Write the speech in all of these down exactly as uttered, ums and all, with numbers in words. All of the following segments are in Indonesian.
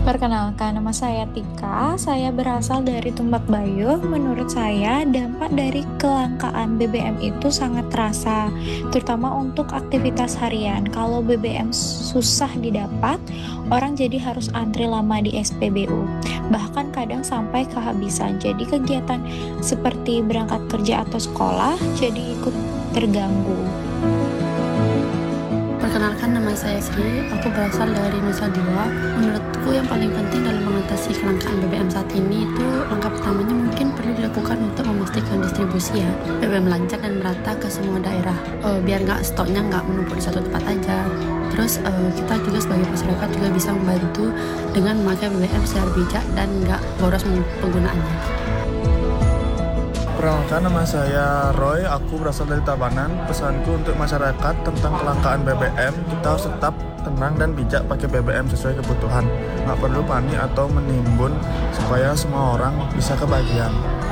Perkenalkan, nama saya Tika. Saya berasal dari Tumbak Bayuh. Menurut saya, dampak dari kelangkaan B B M itu sangat terasa, terutama untuk aktivitas harian. Kalau B B M susah didapat, orang jadi harus antri lama di S P B U. Bahkan kadang sampai kehabisan. Jadi kegiatan seperti berangkat kerja atau sekolah jadi ikut terganggu. Perkenalkan, nama saya Sri, aku berasal dari Nusa Dua. Menurutku yang paling penting dalam mengatasi kelangkaan B B M saat ini itu langkah pertamanya mungkin perlu dilakukan untuk memastikan distribusi ya B B M lancar dan merata ke semua daerah, uh, biar nggak stoknya nggak menumpuk di satu tempat aja. Terus uh, kita juga sebagai masyarakat juga bisa membantu dengan memakai B B M secara bijak dan nggak boros penggunaannya. Perkenalkan, nama saya Roy, aku berasal dari Tabanan. Pesanku untuk masyarakat tentang kelangkaan B B M, kita harus tetap tenang dan bijak pakai B B M sesuai kebutuhan. Nggak perlu panik atau menimbun supaya semua orang bisa kebagian.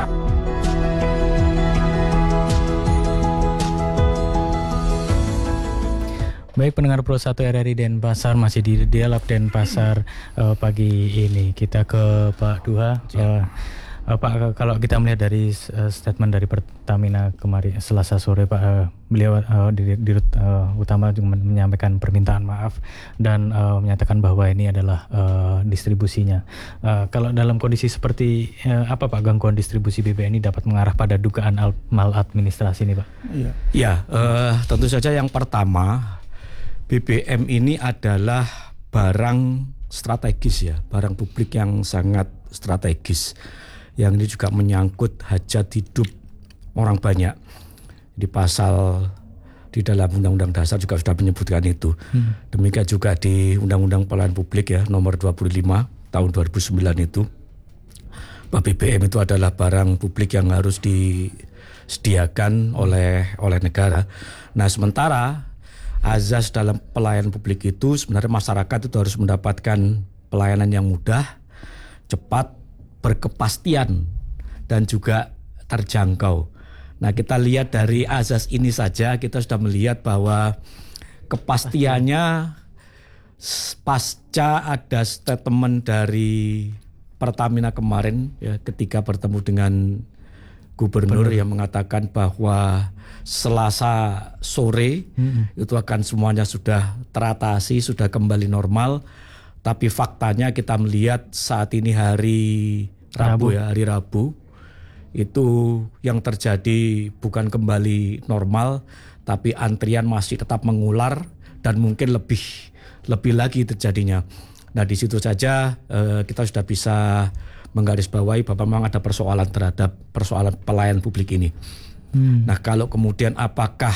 Baik pendengar Pro satu R R I Denpasar, masih di Dialog Denpasar uh, pagi ini. Kita ke Pak Duha. Uh, Uh, Pak, kalau kita melihat dari uh, statement dari Pertamina kemarin Selasa sore, Pak, uh, beliau uh, di, di uh, utama juga menyampaikan permintaan maaf dan uh, menyatakan bahwa ini adalah uh, distribusinya. Uh, kalau dalam kondisi seperti uh, apa, Pak, gangguan distribusi B B M ini dapat mengarah pada dugaan al- maladministrasi ini, Pak? Iya, ya, uh, tentu saja yang pertama B B M ini adalah barang strategis ya, barang publik yang sangat strategis. Yang ini juga menyangkut hajat hidup orang banyak. Di pasal di dalam Undang-Undang Dasar juga sudah menyebutkan itu. Hmm. Demikian juga di Undang-Undang Pelayanan Publik ya nomor dua puluh lima tahun dua ribu sembilan itu. B B M itu adalah barang publik yang harus disediakan oleh oleh negara. Nah, sementara azas dalam pelayanan publik itu sebenarnya masyarakat itu harus mendapatkan pelayanan yang mudah, cepat, berkepastian dan juga terjangkau. Nah, kita lihat dari azas ini saja kita sudah melihat bahwa kepastiannya pasca ada statement dari Pertamina kemarin ya, ketika bertemu dengan gubernur Benar. yang mengatakan bahwa Selasa sore hmm. itu akan semuanya sudah teratasi, sudah kembali normal. Tapi faktanya kita melihat saat ini hari Rabu, Rabu ya, hari Rabu itu yang terjadi bukan kembali normal, tapi antrian masih tetap mengular dan mungkin lebih lebih lagi terjadinya. Nah, di situ saja eh, kita sudah bisa menggarisbawahi bahwa memang ada persoalan terhadap persoalan pelayanan publik ini. Hmm. Nah, kalau kemudian apakah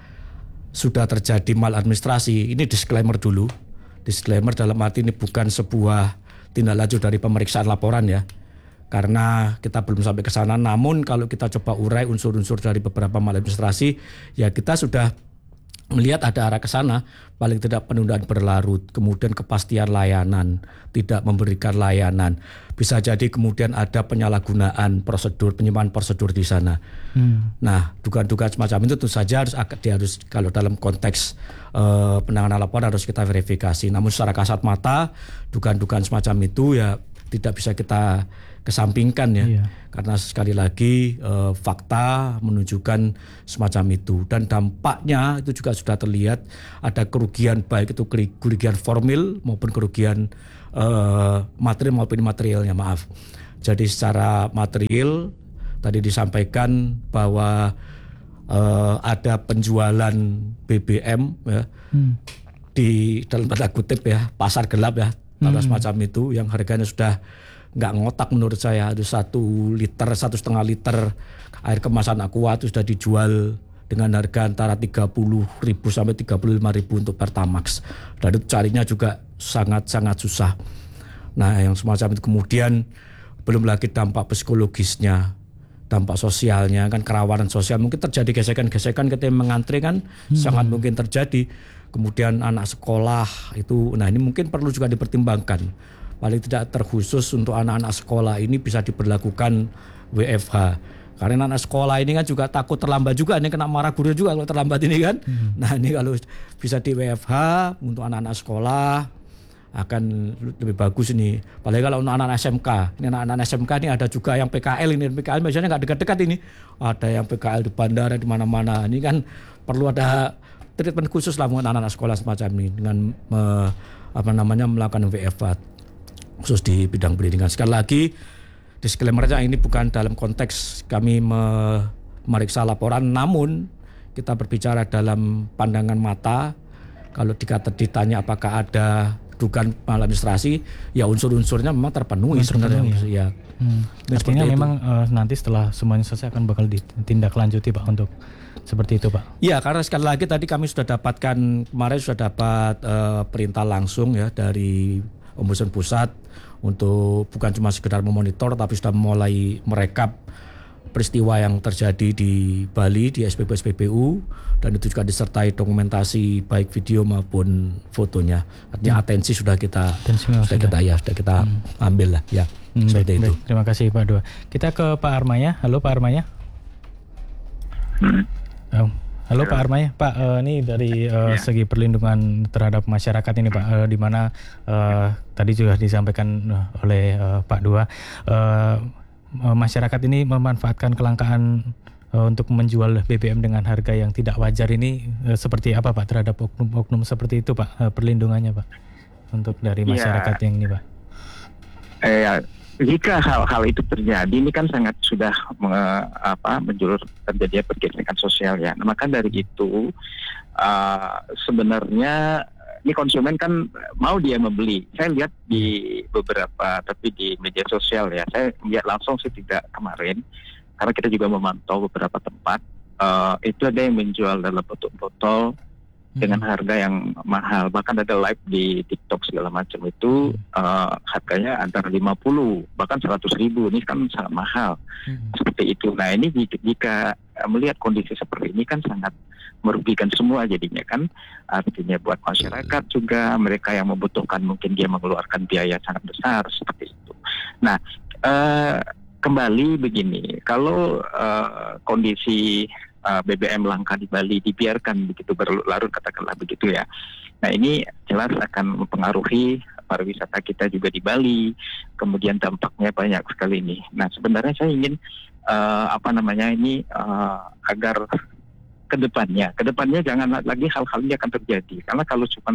sudah terjadi maladministrasi, ini disclaimer dulu. Disclaimer dalam arti ini bukan sebuah tindak lanjut dari pemeriksaan laporan ya. Karena kita belum sampai ke sana, namun kalau kita coba urai unsur-unsur dari beberapa maladministrasi, ya kita sudah melihat ada arah ke sana, paling tidak penundaan berlarut, kemudian kepastian layanan, tidak memberikan layanan. Bisa jadi kemudian ada penyalahgunaan prosedur, penyimpangan prosedur di sana. Hmm. Nah, dugaan-dugaan semacam itu tentu saja harus, harus kalau dalam konteks uh, penanganan laporan harus kita verifikasi. Namun secara kasat mata, dugaan-dugaan semacam itu ya tidak bisa kita kesampingkan ya, iya. Karena sekali lagi eh, fakta menunjukkan semacam itu dan dampaknya itu juga sudah terlihat ada kerugian baik itu kerugian formil maupun kerugian eh, material maupun materialnya maaf. Jadi secara material tadi disampaikan bahwa eh, ada penjualan B B M ya hmm. di dalam tanda kutip ya pasar gelap ya, tanda hmm. semacam itu yang harganya sudah nggak ngotak menurut saya. Ada satu liter, satu setengah liter air kemasan Aqua itu sudah dijual dengan harga antara tiga puluh ribu sampai tiga puluh lima ribu untuk Pertamax. Dan itu carinya juga sangat-sangat susah. Nah, yang semacam itu kemudian belum lagi dampak psikologisnya, dampak sosialnya kan, kerawanan sosial mungkin terjadi gesekan-gesekan ketika mengantri kan hmm. sangat mungkin terjadi. Kemudian anak sekolah itu, nah ini mungkin perlu juga dipertimbangkan. Paling tidak terkhusus untuk anak-anak sekolah ini bisa diberlakukan W F H. Karena anak sekolah ini kan juga takut terlambat juga, ini kena marah guru juga kalau terlambat ini kan. Hmm. Nah, ini kalau bisa di W F H untuk anak-anak sekolah akan lebih bagus ini. Apalagi kalau anak-anak S M K. Ini anak-anak S M K ini ada juga yang P K L ini. P K L biasanya nggak dekat-dekat ini. Ada yang P K L di bandara di mana-mana. Ini kan perlu ada treatment khusus lah buat anak-anak sekolah semacam ini dengan me, apa namanya melakukan W F H khusus di bidang pendidikan. Sekali lagi disclaimer-nya ini bukan dalam konteks kami me, meriksa laporan, namun kita berbicara dalam pandangan mata. Kalau dikata ditanya apakah ada dugaan maladministrasi, ya unsur-unsurnya memang terpenuhi sebenarnya. Ya. Hmm. Artinya memang uh, nanti setelah semuanya selesai akan bakal ditindaklanjuti Pak untuk seperti itu Pak. Iya, karena sekali lagi tadi kami sudah dapatkan, kemarin sudah dapat uh, perintah langsung ya dari Ombudsman Pusat untuk bukan cuma sekedar memonitor tapi sudah mulai merekap peristiwa yang terjadi di Bali di S P B U S P B U, dan itu juga disertai dokumentasi baik video maupun fotonya. Artinya hmm. atensi sudah kita sudah, sudah kita ya sudah kita hmm. ambil lah ya. Hmm, seperti baik, itu. Baik. Terima kasih Pak Dua. Kita ke Pak Armaya. Halo Pak Armaya. Hmm. Oh. Halo Pak Armaya. Pak, uh, ini dari uh, ya. segi perlindungan terhadap masyarakat ini Pak, uh, di mana uh, tadi juga disampaikan uh, oleh uh, Pak Dua. Uh, masyarakat ini memanfaatkan kelangkaan uh, untuk menjual B B M dengan harga yang tidak wajar ini uh, seperti apa Pak terhadap oknum-oknum seperti itu Pak, uh, perlindungannya Pak untuk dari masyarakat ya. yang ini Pak? Eh, jika hal-hal itu terjadi ini kan sangat sudah me, apa, menjulur terjadinya pergesekan sosial ya. Nah, maka dari itu uh, sebenarnya ini konsumen kan mau dia membeli. Saya lihat di beberapa, tapi di media sosial ya, saya lihat langsung sih tidak kemarin, karena kita juga memantau beberapa tempat, uh, itu ada yang menjual dalam botol-botol hmm. dengan harga yang mahal. Bahkan ada live di TikTok segala macam itu uh, harganya antara lima puluh bahkan seratus ribu. Ini kan sangat mahal. Hmm. Seperti itu. Nah ini jika, jika melihat kondisi seperti ini kan sangat merugikan semua jadinya kan, artinya buat masyarakat juga, mereka yang membutuhkan mungkin dia mengeluarkan biaya sangat besar seperti itu. Nah uh, kembali begini, kalau uh, kondisi uh, B B M langka di Bali dibiarkan begitu berlarut katakanlah begitu ya, nah ini jelas akan mempengaruhi pariwisata kita juga di Bali, kemudian dampaknya banyak sekali ini. Nah sebenarnya saya ingin uh, apa namanya ini uh, agar kedepannya, kedepannya jangan lagi hal-hal ini akan terjadi. Karena kalau cuma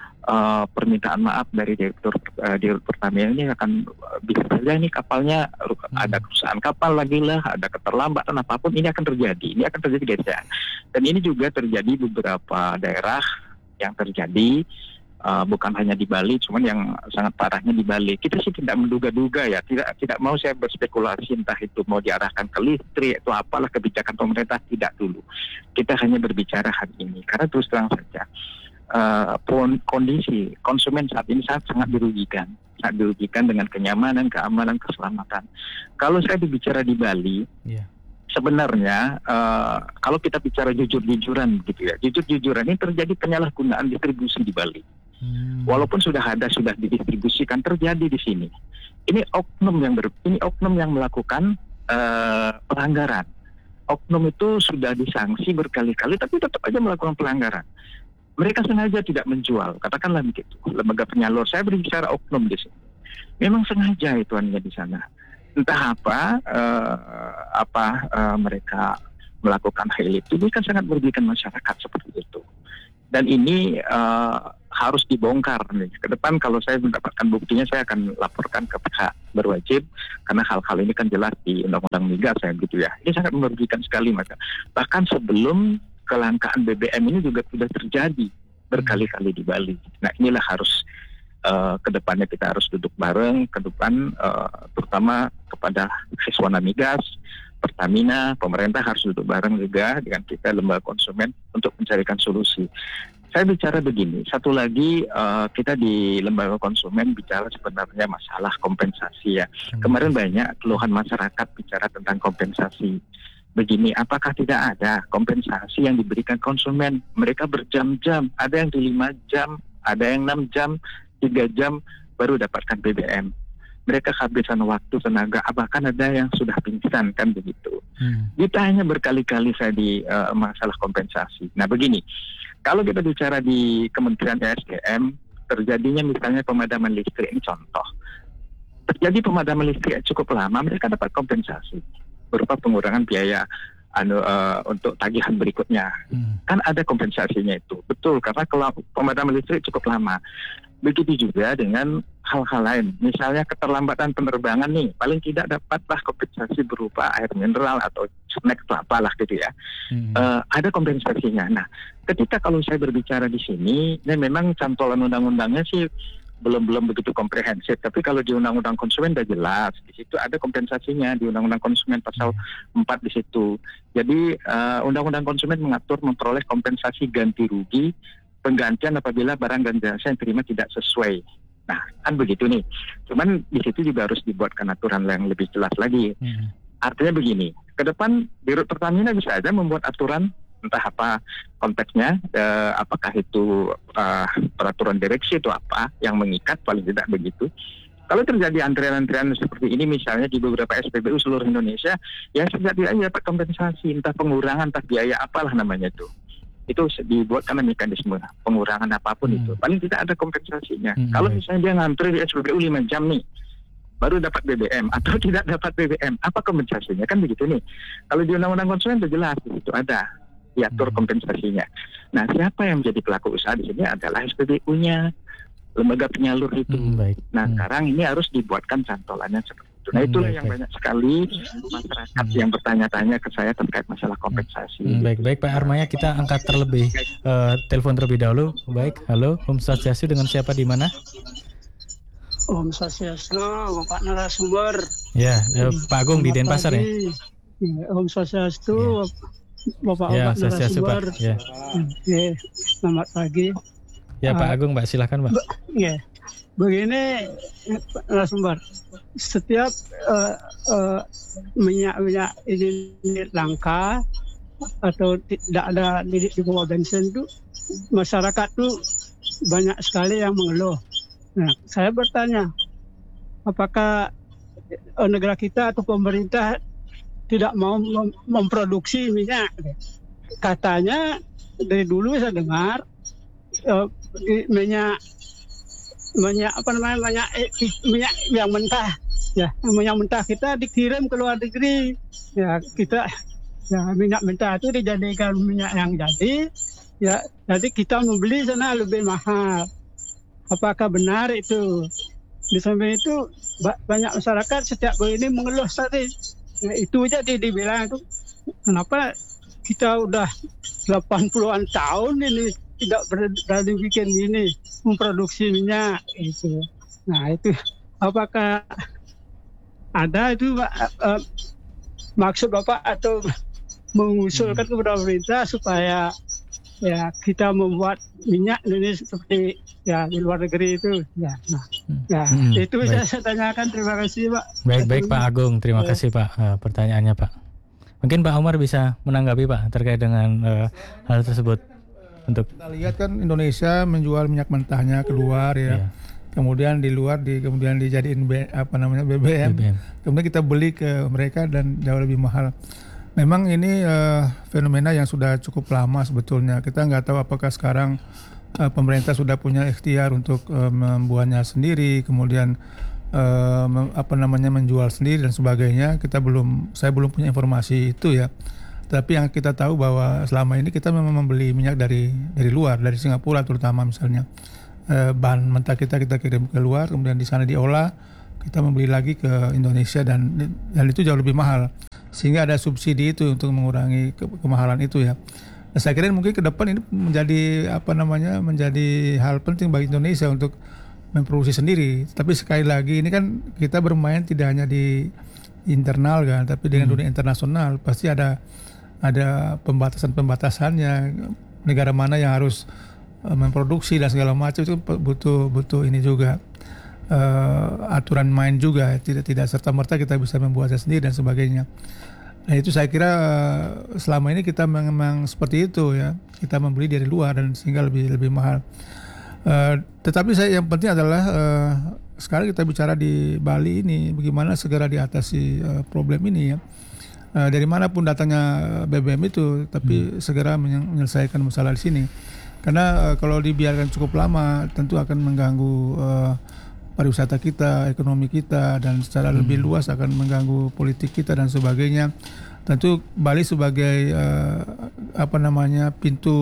uh, permintaan maaf dari direktur uh, direktur Pertamina ini akan uh, bisa saja ini kapalnya hmm. ada kerusakan kapal lagi lah, ada keterlambatan apapun, ini akan terjadi. Ini akan terjadi gesekan. Dan ini juga terjadi beberapa daerah yang terjadi. Uh, bukan hanya di Bali, cuman yang sangat parahnya di Bali. Kita sih tidak menduga-duga ya, tidak tidak mau saya berspekulasi entah itu mau diarahkan ke listrik atau apalah kebijakan pemerintah, tidak dulu. Kita hanya berbicara hari ini, karena terus terang saja uh, kondisi konsumen saat ini sangat sangat dirugikan, sangat dirugikan dengan kenyamanan, keamanan, keselamatan. Kalau saya berbicara di Bali. Yeah. Sebenarnya uh, kalau kita bicara jujur-jujuran gitu ya, jujur-jujuran ini terjadi penyalahgunaan distribusi di Bali. Hmm. Walaupun sudah ada, sudah didistribusikan, terjadi di sini. Ini oknum yang ber, ini oknum yang melakukan uh, pelanggaran. Oknum itu sudah disanksi berkali-kali, tapi tetap aja melakukan pelanggaran. Mereka sengaja tidak menjual, katakanlah begitu. Lembaga penyalur, saya berbicara oknum di sini. Memang sengaja itu hanya di sana. Entah apa, uh, apa uh, mereka melakukan hal itu, ini kan sangat merugikan masyarakat seperti itu. Dan ini uh, harus dibongkar nih. Ke depan kalau saya mendapatkan buktinya, saya akan laporkan ke pihak berwajib, karena hal-hal ini kan jelas di Undang-Undang Migas ya gitu ya. Ini sangat merugikan sekali maka. Bahkan sebelum kelangkaan B B M ini juga sudah terjadi berkali-kali di Bali. Nah inilah harus uh, ke depannya kita harus duduk bareng ke depan, uh, terutama kepada Siswana Migas, Pertamina, pemerintah harus duduk bareng juga dengan kita lembaga konsumen untuk mencarikan solusi. Saya bicara begini, satu lagi uh, kita di lembaga konsumen bicara sebenarnya masalah kompensasi ya. Kemarin banyak keluhan masyarakat bicara tentang kompensasi. Begini, apakah tidak ada kompensasi yang diberikan konsumen? Mereka berjam-jam, ada yang di lima jam, ada yang enam jam, tiga jam baru dapatkan B B M. Mereka kehabisan waktu, tenaga, bahkan ada yang sudah pingsan kan begitu. Hmm. Ditanya berkali-kali saya di uh, masalah kompensasi. Nah begini, kalau kita bicara di Kementerian E S D M, terjadinya misalnya pemadaman listrik, ini contoh. Terjadi pemadaman listrik yang cukup lama, mereka dapat kompensasi berupa pengurangan biaya anu uh, untuk tagihan berikutnya. Hmm. Kan ada kompensasinya itu. Betul, karena kalau pemadaman listrik cukup lama. Begitu juga dengan hal-hal lain. Misalnya keterlambatan penerbangan nih, paling tidak dapatlah kompensasi berupa air mineral atau snack atau apalah gitu ya. Hmm. Uh, ada kompensasinya. Nah, ketika kalau saya berbicara di sini, ini memang cantolan undang-undangnya sih belum belum begitu komprehensif. Tapi kalau di Undang-Undang Konsumen sudah jelas, di situ ada kompensasinya di Undang-Undang Konsumen pasal empat di situ. Jadi uh, Undang-Undang Konsumen mengatur memperoleh kompensasi ganti rugi penggantian apabila barang dan jasa yang terima tidak sesuai. Nah, kan begitu nih. Cuman di situ juga harus dibuatkan aturan yang lebih jelas lagi. Hmm. Artinya begini, ke depan Dirut Pertamina bisa aja membuat aturan, entah apa konteksnya, eh, apakah itu eh, peraturan direksi atau apa yang mengikat, paling tidak begitu. Kalau terjadi antrian-antrian seperti ini misalnya di beberapa S P B U seluruh Indonesia, ya sejati aja dapat kompensasi, entah pengurangan, entah biaya apalah namanya itu. Itu dibuat karena mekanisme pengurangan apapun hmm. itu. Paling tidak ada kompensasinya. Hmm. Kalau misalnya dia ngantri di S P B U lima jam nih, baru dapat B B M atau tidak dapat B B M, apa kompensasinya? Kan begitu nih. Kalau di Undang-Undang Konsumen itu jelas, itu ada diatur hmm. kompensasinya. Nah, siapa yang menjadi pelaku usaha di sini adalah S P B U-nya, lembaga penyalur itu. Hmm, baik. Nah, hmm. sekarang ini harus dibuatkan cantolannya seperti itu. Nah, itulah hmm, yang baik. Banyak sekali masyarakat hmm. yang bertanya-tanya ke saya terkait masalah kompensasi. Hmm, baik, baik Pak Armaya, kita angkat terlebih uh, telepon terlebih dahulu. Baik, halo, Om Swastiastu, dengan siapa di mana? Om Swastiastu, Bapak narasumber. Ya, uh, Pak Agung di Denpasar ya. ya. Om Swastiastu, ya. Bapak ya, Bapak narasumber. Ya. Ya, selamat pagi. Ya, Pak uh, Agung, Mbak, silakan, Pak. Ya. Begini, narasumber, setiap uh, uh, minyak-minyak ini langka atau tidak ada di, di bawah bensin itu, masyarakat tuh banyak sekali yang mengeluh. Nah, saya bertanya, apakah uh, negara kita atau pemerintah tidak mau mem- memproduksi minyak? Katanya dari dulu saya dengar uh, minyak minyak apa namanya minyak eh, minyak yang mentah ya minyak mentah kita dikirim ke luar negeri ya kita ya minyak mentah itu dijadikan minyak yang jadi ya jadi kita membeli sana lebih mahal. Apakah benar itu? Di samping itu banyak masyarakat setiap ini mengeluh tadi ya, itu aja dia dibilang itu kenapa kita udah delapan puluhan tahun ini tidak berani bikin ini memproduksi minyak itu. Nah itu apakah ada itu uh, maksud Bapak atau mengusulkan kepada pemerintah supaya ya kita membuat minyak ini seperti ya di luar negeri itu ya. Nah, ya hmm, itu baik. Saya tanyakan. Terima kasih Pak. Baik baik Pak Agung, terima ya. kasih Pak uh, pertanyaannya Pak. Mungkin Pak Umar bisa menanggapi Pak terkait dengan uh, hal tersebut. Untuk kita lihat kan Indonesia menjual minyak mentahnya keluar ya, yeah. kemudian di luar di kemudian dijadiin B, apa namanya B B M. B B M, kemudian kita beli ke mereka dan jauh lebih mahal. Memang ini uh, fenomena yang sudah cukup lama sebetulnya. Kita nggak tahu apakah sekarang uh, pemerintah sudah punya ikhtiar untuk uh, membuatnya sendiri, kemudian uh, mem, apa namanya menjual sendiri dan sebagainya. Kita belum, saya belum punya informasi itu ya. Tapi yang kita tahu bahwa selama ini kita memang membeli minyak dari dari luar, dari Singapura terutama misalnya. E, bahan mentah kita kita kirim ke luar, kemudian di sana diolah, kita membeli lagi ke Indonesia dan dan itu jauh lebih mahal. Sehingga ada subsidi itu untuk mengurangi ke, kemahalan itu ya. Nah, saya kira mungkin ke depan ini menjadi apa namanya menjadi hal penting bagi Indonesia untuk memproduksi sendiri. Tapi sekali lagi ini kan kita bermain tidak hanya di internal kan, tapi dengan hmm. dunia internasional pasti ada ada pembatasan-pembatasannya, negara mana yang harus uh, memproduksi dan segala macam itu butuh butuh ini juga uh, aturan main juga, tidak tidak serta merta kita bisa membuatnya sendiri dan sebagainya. Nah itu saya kira uh, selama ini kita memang seperti itu ya, kita membeli dari luar dan sehingga lebih lebih mahal. Uh, tetapi saya yang penting adalah uh, sekarang kita bicara di Bali ini bagaimana segera diatasi uh, problem ini ya. Uh, dari manapun datangnya B B M itu, tapi hmm. segera menyelesaikan masalah di sini. Karena uh, kalau dibiarkan cukup lama tentu akan mengganggu uh, pariwisata kita, ekonomi kita, dan secara hmm. lebih luas akan mengganggu politik kita dan sebagainya. Tentu Bali sebagai uh, apa namanya pintu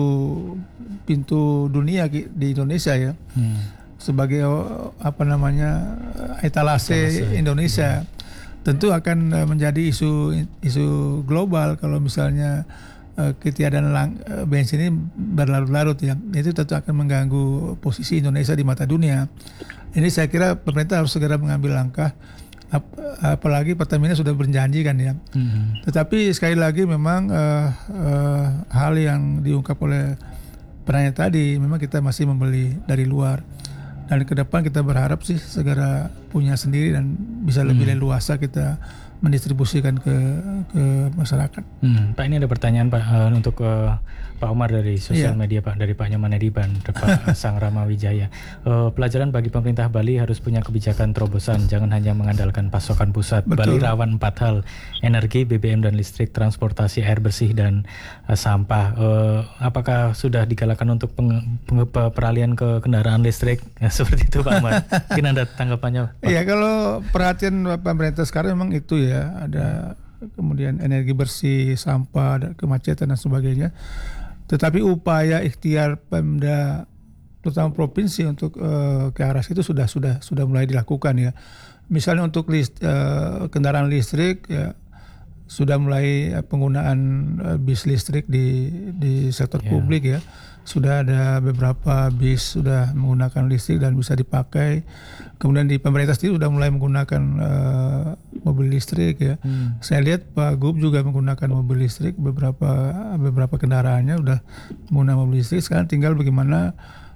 pintu dunia di Indonesia ya, hmm. sebagai uh, apa namanya etalase, etalase Indonesia, hmm. tentu akan uh, menjadi isu isu global kalau misalnya uh, ketiadaan lang- uh, bensin ini berlarut-larut ya, itu tentu akan mengganggu posisi Indonesia di mata dunia. Ini saya kira pemerintah harus segera mengambil langkah, ap- apalagi Pertamina sudah berjanji kan ya. Mm-hmm. Tetapi sekali lagi memang uh, uh, hal yang diungkap oleh penanya tadi, memang kita masih membeli dari luar. Dan ke depan kita berharap sih segera punya sendiri dan bisa lebih mm. leluasa kita mendistribusikan ke ke masyarakat. Hmm, Pak, ini ada pertanyaan Pak uh, untuk uh, Pak Umar dari sosial yeah. media Pak, dari Pak Nyoman Ediban, Pak Sang Rama Wijaya. Uh, pelajaran bagi pemerintah Bali harus punya kebijakan terobosan, jangan hanya mengandalkan pasokan pusat. Betul. Bali rawan empat hal: energi, B B M dan listrik, transportasi, air bersih dan uh, sampah. Uh, apakah sudah digalakan untuk peng- peng- peralihan ke kendaraan listrik? Nah, seperti itu Pak Umar. Mungkin ada tanggapannya Pak. Iya, kalau perhatian pemerintah sekarang memang itu ya, ada kemudian energi bersih, sampah, ada kemacetan dan sebagainya. Tetapi upaya ikhtiar Pemda terutama provinsi untuk uh, ke arah situ sudah sudah sudah mulai dilakukan ya. Misalnya untuk list, uh, kendaraan listrik ya, sudah mulai uh, penggunaan uh, bis listrik di di sektor yeah. publik ya. Sudah ada beberapa bis sudah menggunakan listrik dan bisa dipakai. Kemudian di pemerintah sendiri sudah mulai menggunakan uh, mobil listrik ya. Hmm. Saya lihat Pak Gub juga menggunakan mobil listrik, beberapa beberapa kendaraannya sudah menggunakan mobil listrik. Sekarang tinggal bagaimana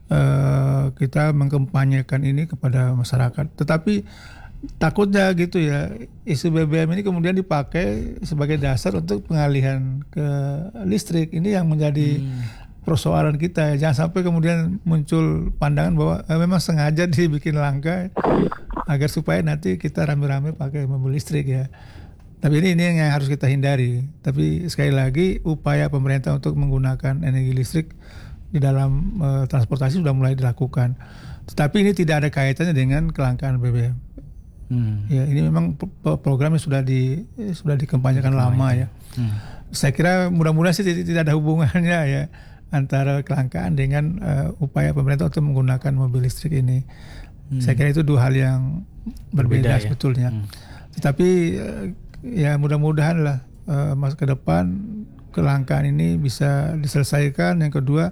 uh, kita mengkampanyekan ini kepada masyarakat. Tetapi takutnya gitu ya, isu B B M ini kemudian dipakai sebagai dasar untuk pengalihan ke listrik. Ini yang menjadi hmm. persoalan kita ya. Jangan sampai kemudian muncul pandangan bahwa eh, memang sengaja dibikin langka agar supaya nanti kita rame-rame pakai mobil listrik ya. Tapi ini ini yang harus kita hindari. Tapi sekali lagi upaya pemerintah untuk menggunakan energi listrik di dalam uh, transportasi sudah mulai dilakukan. Tetapi ini tidak ada kaitannya dengan kelangkaan B B M. Hmm. Ya, ini memang pro- programnya sudah di sudah dikampanyekan lama ya. Hmm. Saya kira mudah-mudahan sih tidak, tidak ada hubungannya ya antara kelangkaan dengan uh, upaya pemerintah untuk menggunakan mobil listrik ini. Hmm. Saya kira itu dua hal yang berbeda, berbeda sebetulnya. Ya? Hmm. Tetapi uh, ya mudah-mudahan lah uh, masa ke depan kelangkaan ini bisa diselesaikan. Yang kedua,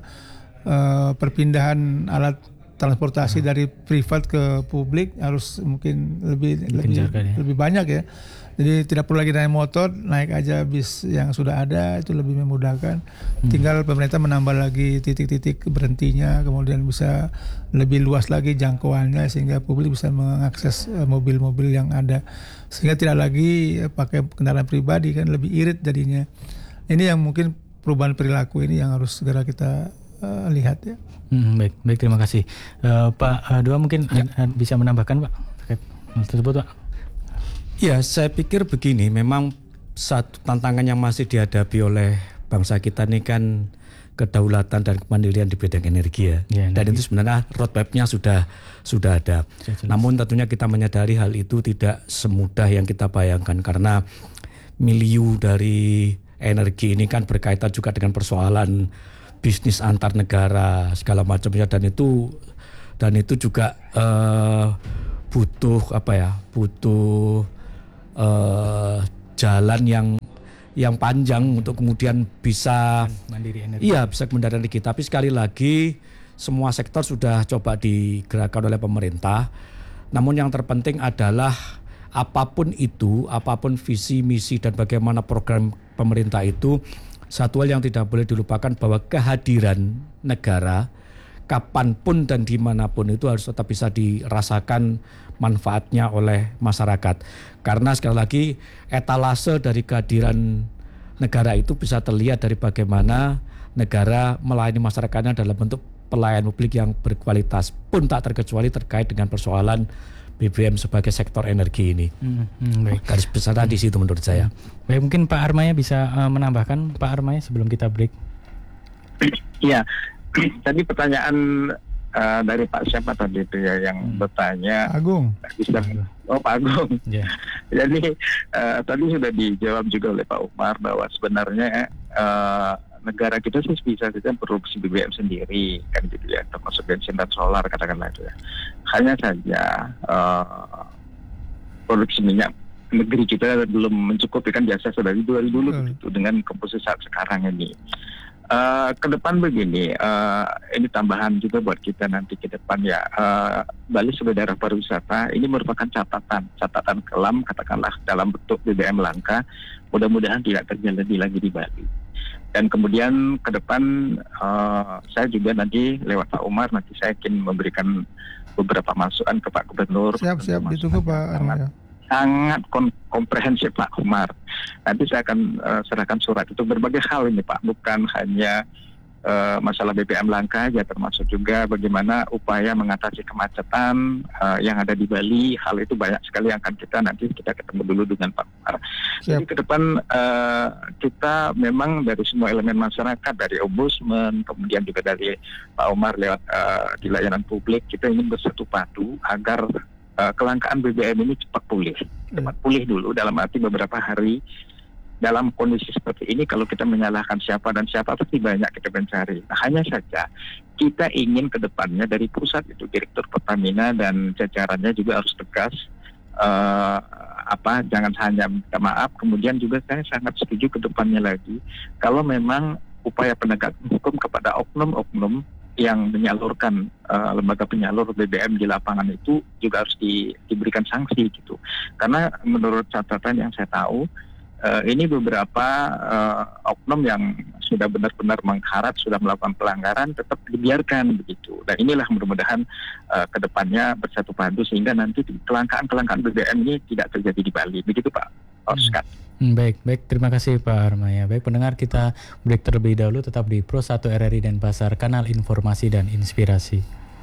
uh, perpindahan alat transportasi hmm. dari privat ke publik harus mungkin lebih lebih, ya. lebih banyak ya. Jadi tidak perlu lagi naik motor, naik aja bis yang sudah ada, itu lebih memudahkan. Hmm. Tinggal pemerintah menambah lagi titik-titik berhentinya, kemudian bisa lebih luas lagi jangkauannya sehingga publik bisa mengakses mobil-mobil yang ada. Sehingga tidak lagi pakai kendaraan pribadi, kan lebih irit jadinya. Ini yang mungkin perubahan perilaku ini yang harus segera kita uh, lihat ya. Hmm, baik, baik terima kasih. Uh, Pak uh, Dua mungkin ya. uh, bisa menambahkan Pak terkait hal tersebut Pak. Ya, saya pikir begini, memang satu tantangan yang masih dihadapi oleh bangsa kita ini kan kedaulatan dan kemandirian di bidang energi ya. ya dan energi. Itu sebenarnya roadmap-nya sudah sudah ada. Sudah Namun tentunya kita menyadari hal itu tidak semudah yang kita bayangkan karena milieu dari energi ini kan berkaitan juga dengan persoalan bisnis antar negara segala macamnya, dan itu dan itu juga uh, butuh apa ya? butuh Uh, jalan yang yang panjang untuk kemudian bisa mandiri energi. Iya, bisa mandiri energi. Tapi sekali lagi semua sektor sudah coba digerakkan oleh pemerintah. Namun yang terpenting adalah apapun itu, apapun visi, misi dan bagaimana program pemerintah itu, satu hal yang tidak boleh dilupakan bahwa kehadiran negara kapanpun dan dimanapun itu harus tetap bisa dirasakan manfaatnya oleh masyarakat. Karena sekali lagi etalase dari kehadiran negara itu bisa terlihat dari bagaimana negara melayani masyarakatnya dalam bentuk pelayanan publik yang berkualitas, pun tak terkecuali terkait dengan persoalan B B M sebagai sektor energi ini. Hmm, hmm, baik. Garis besar hmm. di situ menurut saya. Baik, mungkin Pak Armaya bisa uh, menambahkan Pak Armaya sebelum kita break. Ya, tadi pertanyaan uh, dari Pak siapa tadi itu ya yang hmm. bertanya. Agung. Bisa, oh Pak Agung. Yeah. Jadi uh, tadi sudah dijawab juga oleh Pak Umar bahwa sebenarnya uh, negara kita sih bisa saja produksi B B M sendiri kan gitu ya, termasuk bensin dan solar katakanlah itu ya. Hanya saja uh, produksi minyak negeri kita belum mencukupi, kan biasa sudah dari dulu dulu hmm. gitu dengan komposisi saat sekarang ini. Uh, ke depan begini, uh, ini tambahan juga buat kita nanti ke depan ya. Uh, Bali sebagai daerah pariwisata ini merupakan catatan, catatan kelam katakanlah dalam bentuk B B M langka. Mudah-mudahan tidak terjadi lagi di Bali. Dan kemudian ke depan uh, saya juga nanti lewat Pak Umar nanti saya ingin memberikan beberapa masukan ke Pak Gubernur. Siap-siap ditunggu Pak Armaya. Sangat kom- komprehensif Pak Umar. Nanti saya akan uh, serahkan surat itu berbagai hal ini Pak, bukan hanya uh, masalah B B M langka aja, termasuk juga bagaimana upaya mengatasi kemacetan uh, yang ada di Bali. Hal itu banyak sekali yang akan kita nanti kita ketemu dulu dengan Pak Umar. Siap. Jadi ke depan uh, kita memang dari semua elemen masyarakat, dari ombudsman, kemudian juga dari Pak Umar lewat uh, di layanan publik, kita ingin bersatu padu agar Uh, kelangkaan B B M ini cepat pulih, cepat pulih dulu dalam arti beberapa hari. Dalam kondisi seperti ini kalau kita menyalahkan siapa dan siapa pasti banyak kita mencari. Nah, hanya saja kita ingin ke depannya dari pusat itu Direktur Pertamina dan jajarannya juga harus tegas. Uh, apa jangan hanya minta maaf, kemudian juga saya sangat setuju ke depannya lagi kalau memang upaya penegakan hukum kepada oknum-oknum yang menyalurkan uh, lembaga penyalur B B M di lapangan itu juga harus di, diberikan sanksi gitu. Karena menurut catatan yang saya tahu uh, ini beberapa uh, oknum yang sudah benar-benar mengkarat, sudah melakukan pelanggaran tetap dibiarkan begitu. Dan inilah mudah-mudahan uh, ke depannya bersatu padu sehingga nanti kelangkaan-kelangkaan B B M ini tidak terjadi di Bali. Begitu Pak Oscar. Hmm, baik, baik. Terima kasih Pak Armaya. Baik pendengar, kita break terlebih dahulu tetap di Pro satu R R I Denpasar, kanal informasi dan inspirasi.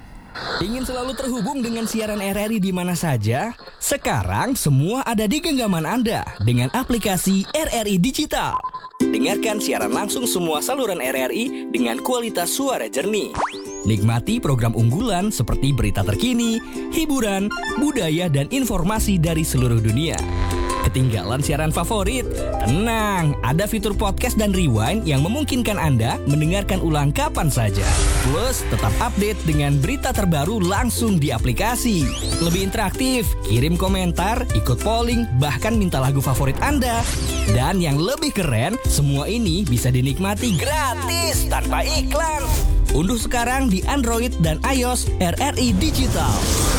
Ingin selalu terhubung dengan siaran R R I di mana saja? Sekarang semua ada di genggaman Anda dengan aplikasi R R I Digital. Dengarkan siaran langsung semua saluran R R I dengan kualitas suara jernih. Nikmati program unggulan seperti berita terkini, hiburan, budaya, dan informasi dari seluruh dunia. Ketinggalan siaran favorit? Tenang, ada fitur podcast dan rewind yang memungkinkan Anda mendengarkan ulang kapan saja. Plus, tetap update dengan berita terbaru langsung di aplikasi. Lebih interaktif, kirim komentar, ikut polling, bahkan minta lagu favorit Anda. Dan yang lebih keren, semua ini bisa dinikmati gratis tanpa iklan. Unduh sekarang di Android dan iOS R R I Digital.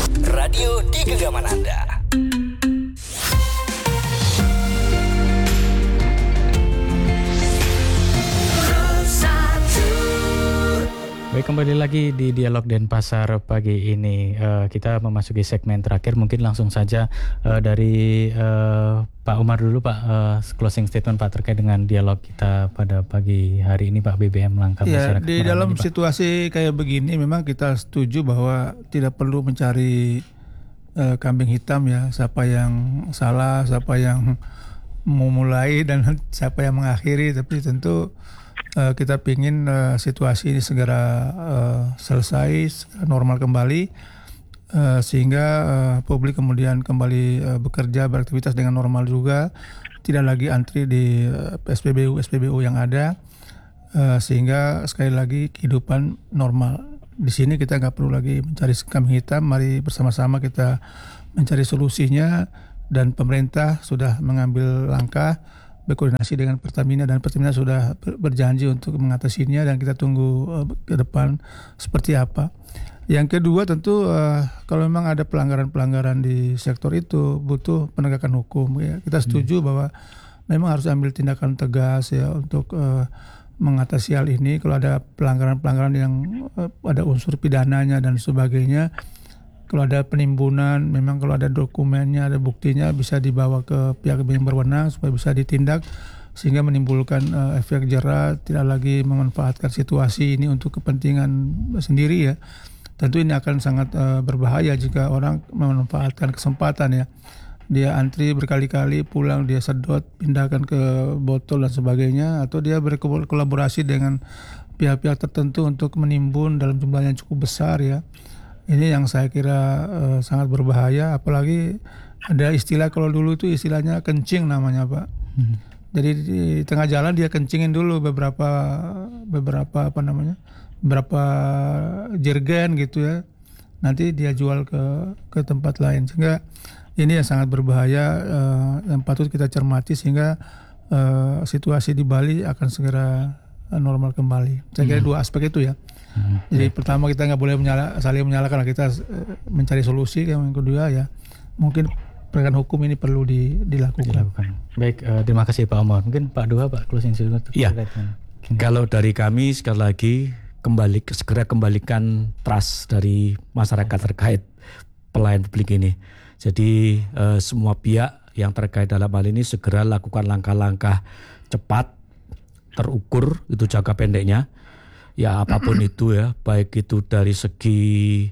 Radio di genggaman Anda. Baik, kembali lagi di Dialog Denpasar pagi ini. Uh, kita memasuki segmen terakhir. Mungkin langsung saja uh, dari uh, Pak Umar dulu Pak, uh, closing statement Pak terkait dengan dialog kita pada pagi hari ini Pak, B B M langka ya, masyarakat. Di dalam ini, situasi kayak begini memang kita setuju bahwa tidak perlu mencari uh, kambing hitam ya, siapa yang salah, siapa yang memulai dan siapa yang mengakhiri, tapi tentu Uh, kita ingin uh, situasi ini segera uh, selesai, normal kembali, uh, sehingga uh, publik kemudian kembali uh, bekerja, beraktivitas dengan normal juga, tidak lagi antri di uh, S P B U S P B U yang ada, uh, sehingga sekali lagi kehidupan normal. Di sini kita nggak perlu lagi mencari kambing hitam, mari bersama-sama kita mencari solusinya, dan pemerintah sudah mengambil langkah berkoordinasi dengan Pertamina dan Pertamina sudah berjanji untuk mengatasinya, dan kita tunggu uh, ke depan seperti apa. Yang kedua tentu uh, kalau memang ada pelanggaran-pelanggaran di sektor itu butuh penegakan hukum ya. Kita setuju hmm. bahwa memang harus ambil tindakan tegas ya untuk uh, mengatasi hal ini. Kalau ada pelanggaran-pelanggaran yang uh, ada unsur pidananya dan sebagainya, kalau ada penimbunan, memang kalau ada dokumennya, ada buktinya, bisa dibawa ke pihak yang berwenang supaya bisa ditindak sehingga menimbulkan uh, efek jera, tidak lagi memanfaatkan situasi ini untuk kepentingan sendiri ya. Tentu ini akan sangat uh, berbahaya jika orang memanfaatkan kesempatan ya. Dia antri berkali-kali, pulang dia sedot, pindahkan ke botol dan sebagainya, atau dia berkolaborasi dengan pihak-pihak tertentu untuk menimbun dalam jumlah yang cukup besar ya. Ini yang saya kira uh, sangat berbahaya, apalagi ada istilah kalau dulu itu istilahnya kencing namanya Pak. Hmm. Jadi di tengah jalan dia kencingin dulu beberapa beberapa apa namanya beberapa jergen gitu ya. Nanti dia jual ke ke tempat lain, sehingga ini yang sangat berbahaya uh, yang patut kita cermati sehingga uh, situasi di Bali akan segera normal kembali. Saya kira hmm. dua aspek itu ya. Hmm. Jadi ya. Pertama kita nggak boleh menyala, saling menyalahkan, kita uh, mencari solusi. Yang kedua ya mungkin penegakan hukum ini perlu di, dilakukan. dilakukan. Baik, uh, terima kasih Pak Omar. Mungkin Pak Dua, Pak closing statement. Iya. Kalau dari kami sekali lagi kembali segera kembalikan trust dari masyarakat terkait pelayanan publik ini. Jadi uh, semua pihak yang terkait dalam hal ini segera lakukan langkah-langkah cepat, terukur, itu jangka pendeknya. Ya apapun itu ya, baik itu dari segi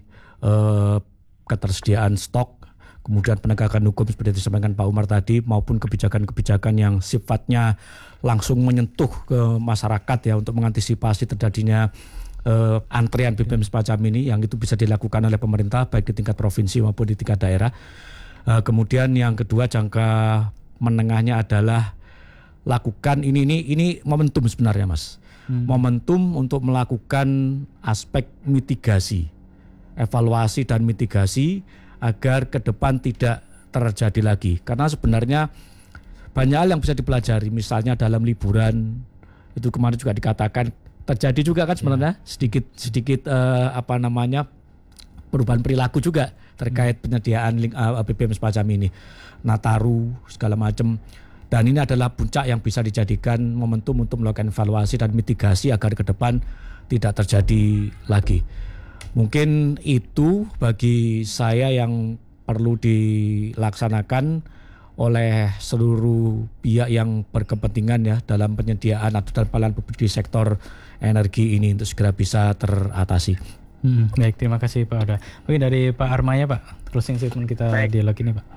uh, ketersediaan stok, kemudian penegakan hukum seperti disampaikan Pak Umar tadi, maupun kebijakan-kebijakan yang sifatnya langsung menyentuh ke masyarakat ya untuk mengantisipasi terjadinya uh, antrean B B M semacam ini, yang itu bisa dilakukan oleh pemerintah baik di tingkat provinsi maupun di tingkat daerah. Uh, kemudian yang kedua jangka menengahnya adalah lakukan ini ini ini momentum sebenarnya Mas, hmm. momentum untuk melakukan aspek mitigasi, evaluasi dan mitigasi agar ke depan tidak terjadi lagi. Karena sebenarnya banyak hal yang bisa dipelajari, misalnya dalam liburan itu kemarin juga dikatakan terjadi juga kan sebenarnya sedikit sedikit uh, apa namanya perubahan perilaku juga terkait penyediaan link, uh, B B M semacam ini, Nataru segala macam. Dan ini adalah puncak yang bisa dijadikan momentum untuk melakukan evaluasi dan mitigasi agar ke depan tidak terjadi lagi. Mungkin itu bagi saya yang perlu dilaksanakan oleh seluruh pihak yang berkepentingan ya dalam penyediaan atau dalam pelayanan publik di sektor energi ini untuk segera bisa teratasi. Hmm, baik, terima kasih Pak Oda. Mungkin dari Pak Armaya Pak, closing statement kita baik. Dialog ini Pak.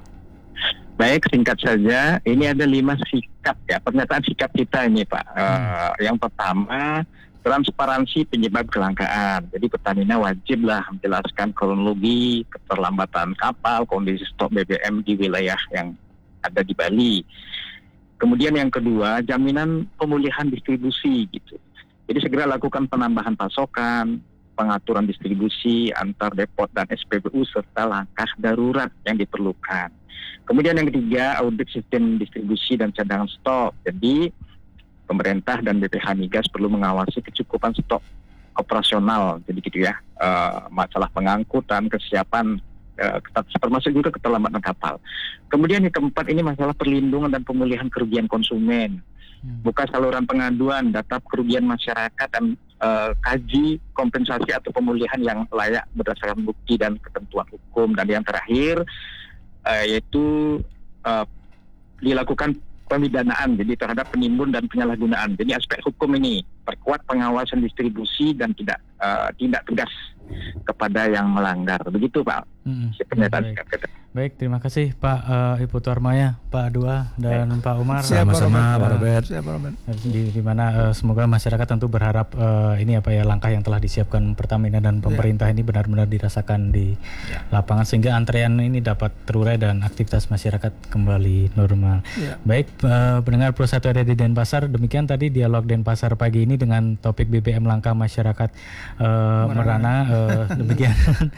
Baik, singkat saja, ini ada lima sikap ya, pernyataan sikap kita ini Pak. Hmm. Uh, yang pertama, transparansi penyebab kelangkaan. Jadi Pertamina wajiblah menjelaskan kronologi keterlambatan kapal, kondisi stok B B M di wilayah yang ada di Bali. Kemudian yang kedua, jaminan pemulihan distribusi gitu. Jadi segera lakukan penambahan pasokan, pengaturan distribusi antar depot dan S P B U serta langkah darurat yang diperlukan. Kemudian yang ketiga, audit sistem distribusi dan cadangan stok. Jadi pemerintah dan B P H Migas perlu mengawasi kecukupan stok operasional, jadi gitu ya, uh, masalah pengangkutan, kesiapan, uh, termasuk juga keterlambatan kapal. Kemudian yang keempat ini masalah perlindungan dan pemulihan kerugian konsumen. Hmm. Buka saluran pengaduan, data kerugian masyarakat, dan uh, kaji kompensasi atau pemulihan yang layak berdasarkan bukti dan ketentuan hukum. Dan yang terakhir uh, yaitu uh, dilakukan pemidanaan jadi terhadap penimbun dan penyalahgunaan. Jadi aspek hukum ini perkuat pengawasan distribusi dan tidak uh, tidak tegas kepada yang melanggar. Begitu Pak. Hmm, baik. Baik, terima kasih Pak uh, Ibu Tuarmaya, Pak Dua dan baik. Pak Umar. Sama-sama Pak Robert. Di, di mana uh, semoga masyarakat tentu berharap uh, ini apa ya langkah yang telah disiapkan Pertamina dan pemerintah ya. Ini benar-benar dirasakan di ya. lapangan sehingga antrean ini dapat terurai dan aktivitas masyarakat kembali normal. Ya. Baik, uh, pendengar Pro satu R R I Denpasar, demikian tadi dialog Denpasar pagi ini dengan topik B B M langka masyarakat uh, Merana. Uh, demikian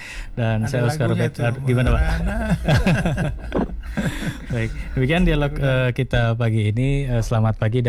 dan ada saya Oscar Robert. Gimana Pak? Baik, demikian dialog uh, kita pagi ini. Uh, selamat pagi.